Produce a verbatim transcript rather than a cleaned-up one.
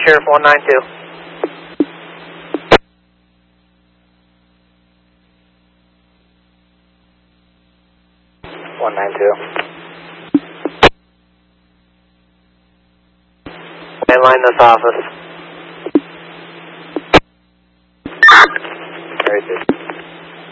Sheriff one nine two. one nine two. Mainline this office. Very good.